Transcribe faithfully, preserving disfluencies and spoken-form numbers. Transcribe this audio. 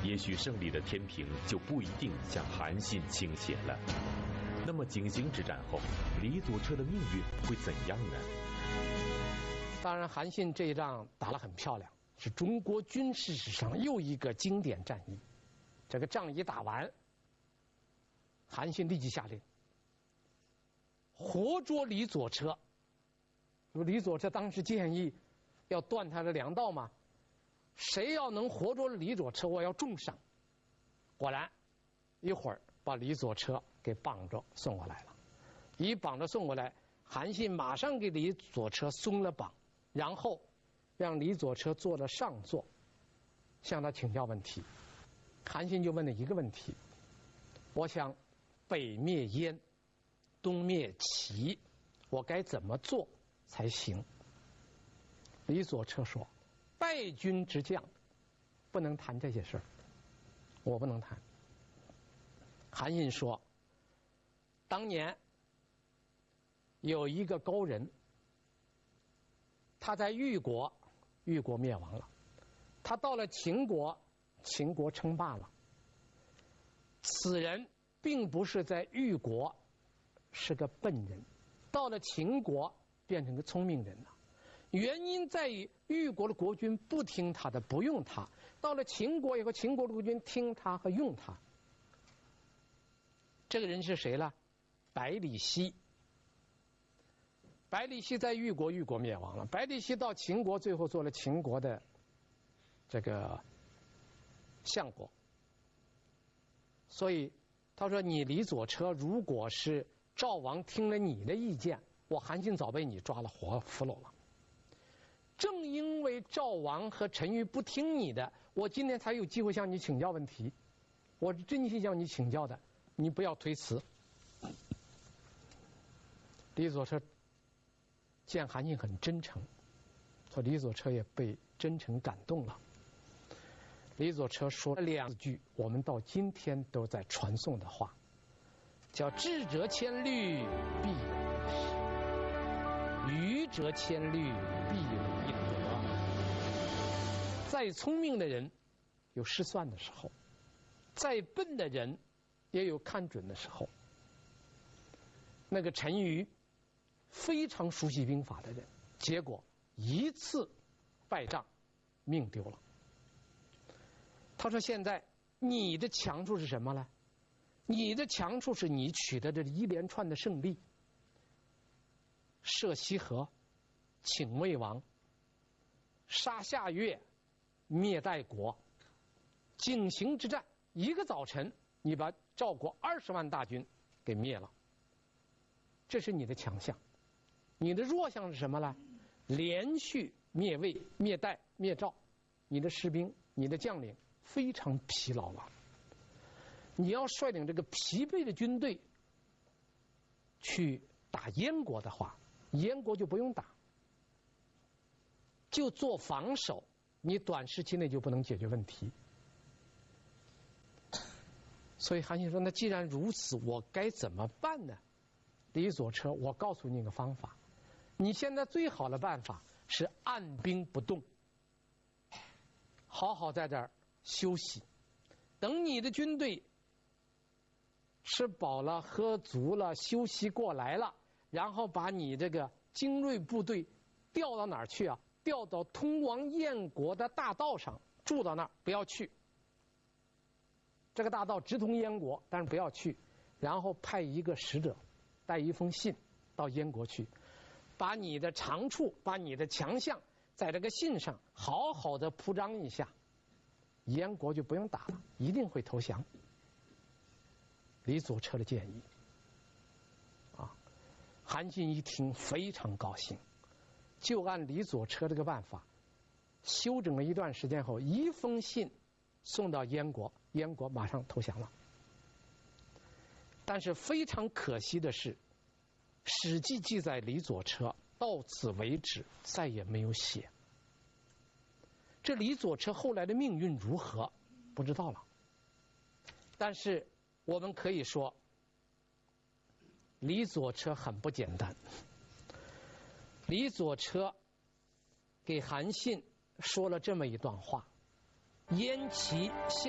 也许胜利的天平就不一定向韩信倾斜了。那么井陉之战后，李左车的命运会怎样呢？ 当然，韩信这一仗打得很漂亮，是中国军事史上又一个经典战役。这个仗一打完，韩信立即下令活捉李左车。李左车当时建议要断他的粮道嘛，谁要能活捉李左车，我要重赏。果然，一会儿把李左车给绑着送过来了。一绑着送过来，韩信马上给李左车松了绑，然后让李左车坐了上座，向他请教问题。韩信就问了一个问题：我想北灭燕，东灭齐，我该怎么做才行？李左车说：败军之将不能谈这些事儿，我不能谈。韩信说：当年有一个高人，他在豫国，豫国灭亡了，他到了秦国，秦国称霸了。此人并不是在豫国是个笨人，到了秦国变成个聪明人了。原因在于豫国的国君不听他的，不用他；到了秦国以后，秦国的国君听他和用他。这个人是谁呢？百里奚。百里奚在豫国，豫国灭亡了。百里奚到秦国，最后做了秦国的这个相国。所以他说：你李左车如果是赵王听了你的意见，我韩信早被你抓了活俘虏了。正因为赵王和陈馀不听你的，我今天才有机会向你请教问题。我是真心向你请教的，你不要推辞。李左车见韩信很真诚，所以李左车也被真诚感动了。李左车说了两句我们到今天都在传颂的话，叫智者千虑必有一失，愚者千虑必有一得。再聪明的人有失算的时候，再笨的人也有看准的时候。那个陈馀非常熟悉兵法的人，结果一次败仗，命丢了。他说：现在你的强处是什么呢？你的强处是你取得这一连串的胜利，射西河，请魏王，杀夏越，灭代国，井陉之战，一个早晨你把赵国二十万大军给灭了，这是你的强项。你的弱项是什么呢？连续灭魏、灭代、灭赵，你的士兵、你的将领非常疲劳了。你要率领这个疲惫的军队去打燕国的话，燕国就不用打，就做防守，你短时期内就不能解决问题。所以韩信说：那既然如此，我该怎么办呢？李左车，我告诉你一个方法，你现在最好的办法是按兵不动，好好在这儿休息，等你的军队吃饱了喝足了休息过来了，然后把你这个精锐部队调到哪儿去啊？调到通往燕国的大道上，住到那儿，不要去。这个大道直通燕国，但是不要去。然后派一个使者带一封信到燕国去，把你的长处，把你的强项在这个信上好好的铺张一下，燕国就不用打了，一定会投降。李左车的建议啊，韩信一听非常高兴，就按李左车这个办法休整了一段时间后，一封信送到燕国，燕国马上投降了。但是非常可惜的是，《史记》记载李左车到此为止，再也没有写。这李左车后来的命运如何，不知道了。但是我们可以说，李左车很不简单。李左车给韩信说了这么一段话：燕齐相